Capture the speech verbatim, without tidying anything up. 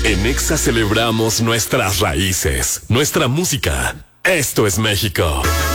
En Exa celebramos nuestras raíces, nuestra música. Esto es México.